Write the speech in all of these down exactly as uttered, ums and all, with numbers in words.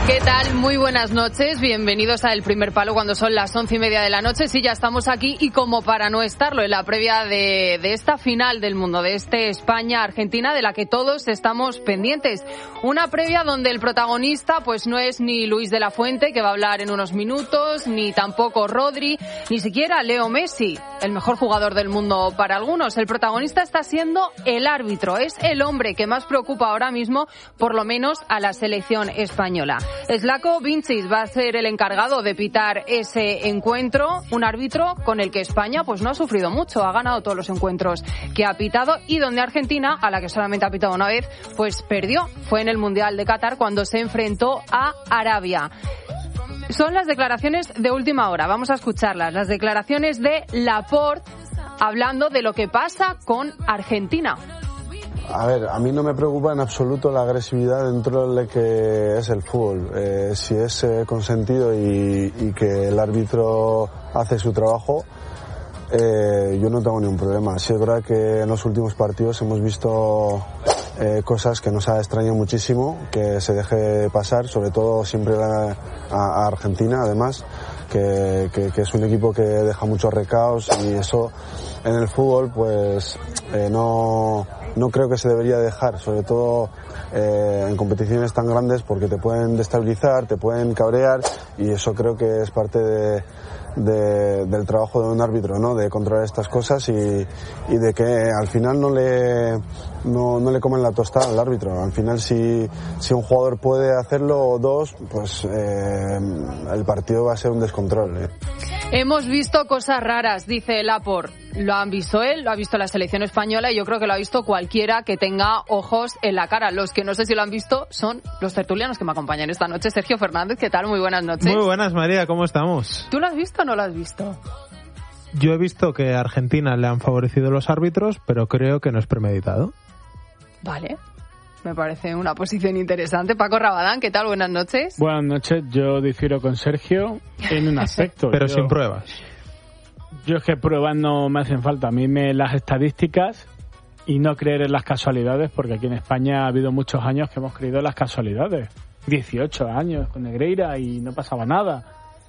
¿Qué tal? Muy buenas noches, bienvenidos a El Primer Palo cuando son las once y media de la noche. Sí, ya estamos aquí y como para no estarlo en la previa de, de esta final del mundo, de este España-Argentina, de la que todos estamos pendientes. Una previa donde el protagonista pues no es ni Luis de la Fuente, que va a hablar en unos minutos, ni tampoco Rodri, ni siquiera Leo Messi, el mejor jugador del mundo para algunos. El protagonista está siendo el árbitro, es el hombre que más preocupa ahora mismo, por lo menos a la selección española. Slavko Vincic va a ser el encargado de pitar ese encuentro, un árbitro con el que España pues no ha sufrido mucho, ha ganado todos los encuentros que ha pitado y donde Argentina, a la que solamente ha pitado una vez, pues perdió. Fue en el Mundial de Qatar cuando se enfrentó a Arabia. Son las declaraciones de última hora, vamos a escucharlas, las declaraciones de Laporte hablando de lo que pasa con Argentina. A ver, a mí no me preocupa en absoluto la agresividad dentro de lo que es el fútbol. Eh, si es eh, consentido y, y que el árbitro hace su trabajo, eh, yo no tengo ningún problema. Sí es verdad que en los últimos partidos hemos visto eh, cosas que nos ha extrañado muchísimo, que se deje pasar, sobre todo siempre a, a Argentina, además, que, que, que es un equipo que deja muchos recaos y eso en el fútbol pues eh, no... No creo que se debería dejar, sobre todo eh, en competiciones tan grandes, porque te pueden destabilizar, te pueden cabrear y eso creo que es parte de, de, del trabajo de un árbitro, ¿no? De controlar estas cosas y, y de que al final no le no, no le comen la tostada al árbitro. Al final si, si un jugador puede hacerlo o dos, pues eh, el partido va a ser un descontrol, ¿eh? Hemos visto cosas raras, dice Laporte. Lo han visto él, lo ha visto la selección española y yo creo que lo ha visto cualquiera que tenga ojos en la cara. Los que no sé si lo han visto son los tertulianos que me acompañan esta noche. Sergio Fernández, ¿qué tal? Muy buenas noches. Muy buenas, María, ¿cómo estamos? ¿Tú lo has visto o no lo has visto? Yo he visto que a Argentina le han favorecido los árbitros, pero creo que no es premeditado. Vale. Me parece una posición interesante. Paco Rabadán, ¿qué tal? Buenas noches. Buenas noches. Yo difiero con Sergio en un aspecto. Pero yo, sin pruebas. Yo es que pruebas no me hacen falta. A mí me las estadísticas y no creer en las casualidades, porque aquí en España ha habido muchos años que hemos creído en las casualidades. dieciocho años con Negreira y no pasaba nada.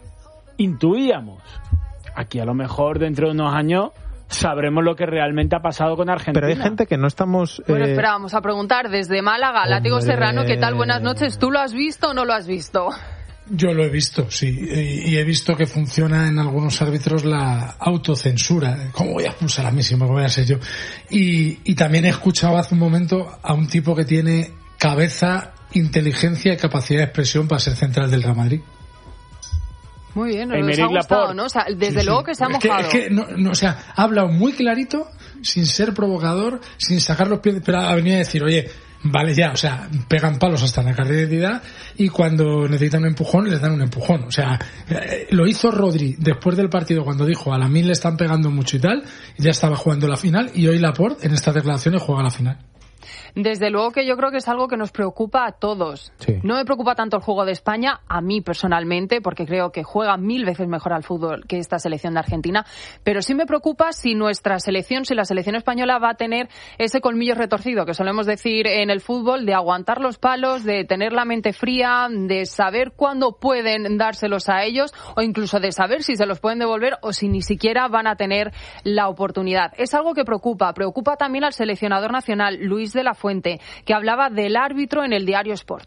Intuíamos. Aquí a lo mejor dentro de unos años sabremos lo que realmente ha pasado con Argentina. Pero hay gente que no estamos... Bueno, eh... espera, vamos a preguntar desde Málaga, Látigo Hombre... Serrano, ¿qué tal? Buenas noches. ¿Tú lo has visto o no lo has visto? Yo lo he visto, sí, y he visto que funciona en algunos árbitros la autocensura. ¿Cómo voy a expulsar a mí si me voy a ser yo? Y, y también he escuchado hace un momento a un tipo que tiene cabeza, inteligencia y capacidad de expresión para ser central del Real Madrid. Muy bien, nos ha gustado, ¿no? O sea, desde sí, luego sí. que se ha es mojado. Que, es que, no, no, o sea, ha hablado muy clarito, sin ser provocador, sin sacar los pies, pero ha venido a decir, oye, vale ya, o sea, pegan palos hasta en la carrera de identidad y cuando necesitan un empujón, les dan un empujón. O sea, eh, lo hizo Rodri después del partido cuando dijo, a Lamine le están pegando mucho y tal, y ya estaba jugando la final, y hoy Laporte, en estas declaraciones, juega la final. Desde luego que yo creo que es algo que nos preocupa a todos. Sí. No me preocupa tanto el juego de España, a mí personalmente, porque creo que juega mil veces mejor al fútbol que esta selección de Argentina, pero sí me preocupa si nuestra selección, si la selección española va a tener ese colmillo retorcido que solemos decir en el fútbol, de aguantar los palos, de tener la mente fría, de saber cuándo pueden dárselos a ellos o incluso de saber si se los pueden devolver o si ni siquiera van a tener la oportunidad. Es algo que preocupa. Preocupa también al seleccionador nacional, Luis de la Fuente, que hablaba del árbitro en el diario Sport.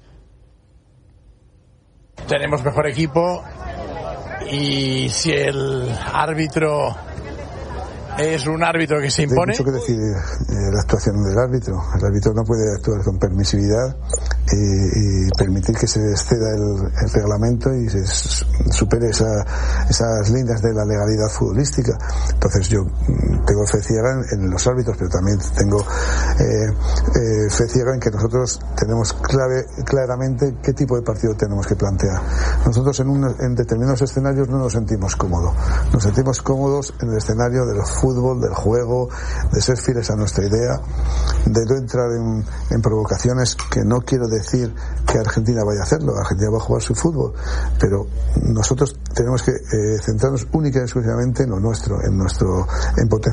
Tenemos mejor equipo y si el árbitro es un árbitro que se impone. Hay mucho que decidir eh, la actuación del árbitro. El árbitro no puede actuar con permisividad y, y permitir que se exceda el, el reglamento y se supere esa, esas líneas de la legalidad futbolística. Entonces yo tengo fe ciega en, en los árbitros, pero también tengo eh, eh, fe ciega en que nosotros tenemos clave, claramente qué tipo de partido tenemos que plantear. Nosotros en, un, en determinados escenarios no nos sentimos cómodos. Nos sentimos cómodos en el escenario de los fútbol, del juego, de ser fieles a nuestra idea, de no entrar en, en provocaciones, que no quiero decir que Argentina vaya a hacerlo. Argentina va a jugar su fútbol, pero nosotros tenemos que eh, centrarnos única y exclusivamente en lo nuestro, en nuestro en potencial.